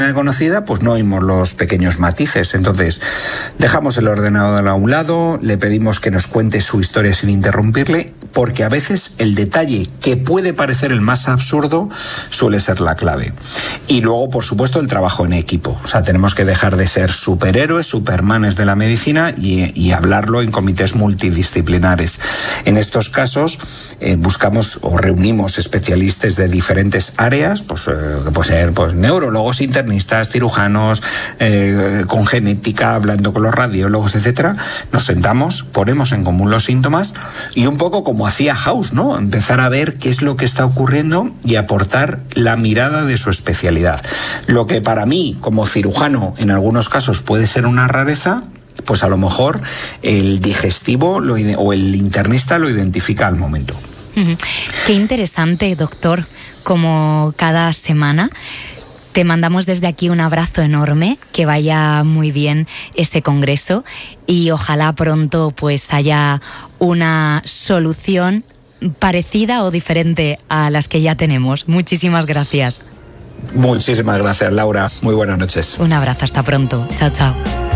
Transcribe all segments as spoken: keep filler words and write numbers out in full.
conocida, pues no oímos los pequeños matices. Entonces, dejamos el ordenador a un lado, le pedimos que nos cuente su historia sin interrumpirle, porque a veces el detalle que puede parecer el más absurdo suele ser la clave. Y luego, por supuesto, el trabajo en equipo. O sea, tenemos que dejar de ser superhéroes, supermanes de la medicina y, y hablarlo en comités multidisciplinares. En estos casos, eh, buscamos o reunimos especialistas de diferentes áreas, pues eh, que puede ser pues, neurólogos, internistas, cirujanos, eh, con genética, hablando con los radiólogos, etcétera. Nos sentamos, ponemos en común los síntomas y un poco como hacía House, ¿no? Empezar a ver qué es lo que está ocurriendo y aportar la mirada de su especialidad. Lo que para mí, como cirujano, en algunos casos puede ser una rareza, pues a lo mejor el digestivo lo, o el internista lo identifica al momento. Uh-huh. Qué interesante, doctor, como cada semana. Te mandamos desde aquí un abrazo enorme, que vaya muy bien este congreso y ojalá pronto pues haya una solución parecida o diferente a las que ya tenemos. Muchísimas gracias. Muchísimas gracias, Laura. Muy buenas noches. Un abrazo, hasta pronto. Chao, chao.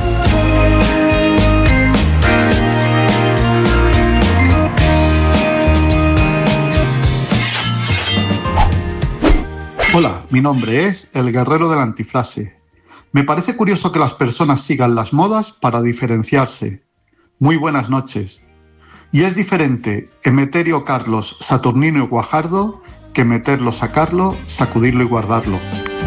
Hola, mi nombre es El Guerrero de la Antifrase. Me parece curioso que las personas sigan las modas para diferenciarse. Muy buenas noches. Y es diferente Emeterio Carlos Saturnino y Guajardo que meterlo, sacarlo, sacudirlo y guardarlo.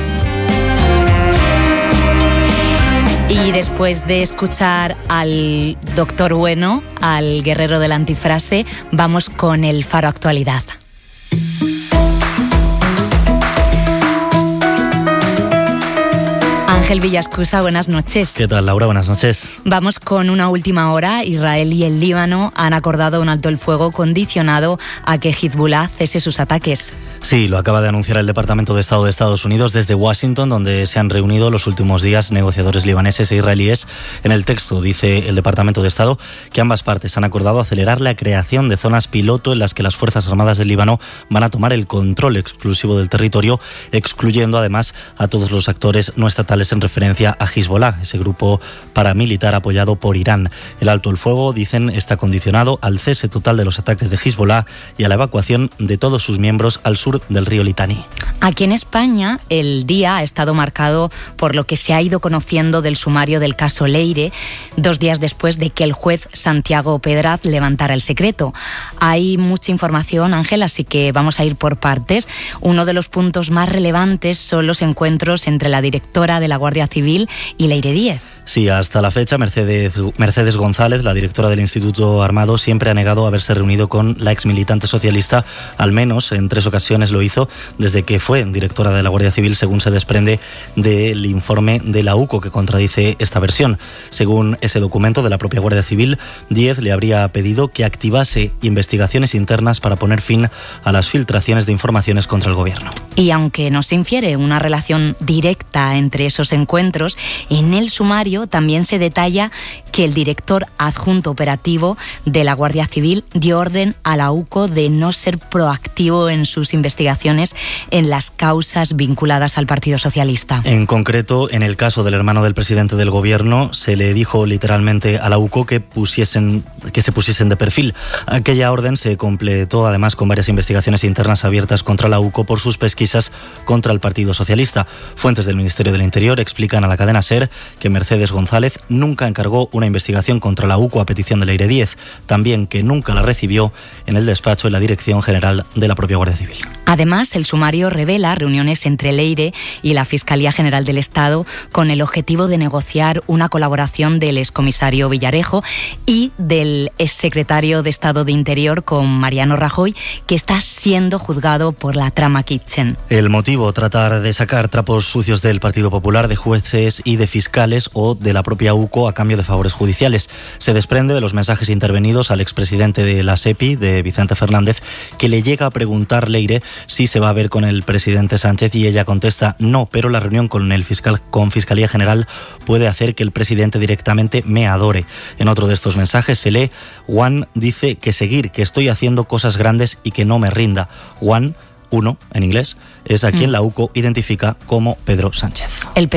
Y después de escuchar al doctor Bueno, al Guerrero de la Antifrase, vamos con el Faro Actualidad. Ángel Villascusa, buenas noches. ¿Qué tal, Laura? Buenas noches. Vamos con una última hora. Israel y el Líbano han acordado un alto el fuego condicionado a que Hezbollah cese sus ataques. Sí, lo acaba de anunciar el Departamento de Estado de Estados Unidos desde Washington, donde se han reunido los últimos días negociadores libaneses e israelíes. En el texto dice el Departamento de Estado que ambas partes han acordado acelerar la creación de zonas piloto en las que las Fuerzas Armadas del Líbano van a tomar el control exclusivo del territorio, excluyendo además a todos los actores no estatales en referencia a Hezbollah, ese grupo paramilitar apoyado por Irán. El alto el fuego, dicen, está condicionado al cese total de los ataques de Hezbollah y a la evacuación de todos sus miembros al sur del río Litani. Aquí en España el día ha estado marcado por lo que se ha ido conociendo del sumario del caso Leire, dos días después de que el juez Santiago Pedraz levantara el secreto. Hay mucha información, Ángel, así que vamos a ir por partes. Uno de los puntos más relevantes son los encuentros entre la directora de la Guardia Civil y Leire Díez. Sí, hasta la fecha, Mercedes, Mercedes González, la directora del Instituto Armado, siempre ha negado haberse reunido con la exmilitante socialista, al menos en tres ocasiones lo hizo desde que fue directora de la Guardia Civil, según se desprende del informe de la U C O, que contradice esta versión. Según ese documento de la propia Guardia Civil, Díez le habría pedido que activase investigaciones internas para poner fin a las filtraciones de informaciones contra el gobierno. Y aunque no se infiere una relación directa entre esos encuentros, en el sumario también se detalla que el director adjunto operativo de la Guardia Civil dio orden a la U C O de no ser proactivo en sus investigaciones en las causas vinculadas al Partido Socialista. En concreto, en el caso del hermano del presidente del gobierno, se le dijo literalmente a la U C O que, pusiesen, que se pusiesen de perfil. Aquella orden se completó además con varias investigaciones internas abiertas contra la U C O por sus pesquisas contra el Partido Socialista. Fuentes del Ministerio del Interior explican a la cadena SER que Mercedes González nunca encargó una investigación contra la U C O a petición de Leire Díez, también que nunca la recibió en el despacho en la Dirección General de la propia Guardia Civil. Además, el sumario revela reuniones entre Leire y la Fiscalía General del Estado con el objetivo de negociar una colaboración del excomisario Villarejo y del exsecretario de Estado de Interior con Mariano Rajoy, que está siendo juzgado por la trama Kitchen. El motivo, tratar de sacar trapos sucios del Partido Popular, de jueces y de fiscales o de la propia U C O a cambio de favores judiciales. Se desprende de los mensajes intervenidos al expresidente de la SEPI, de Vicente Fernández, que le llega a preguntar Leire si se va a ver con el presidente Sánchez y ella contesta no, pero la reunión con el fiscal con Fiscalía General puede hacer que el presidente directamente me adore. En otro de estos mensajes se lee: Juan dice que seguir, que estoy haciendo cosas grandes y que no me rinda. Juan uno en inglés, es a quien mm. la U C O identifica como Pedro Sánchez. El